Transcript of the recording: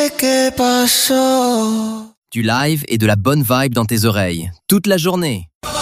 Du live et de la bonne vibe dans tes oreilles, toute la journée.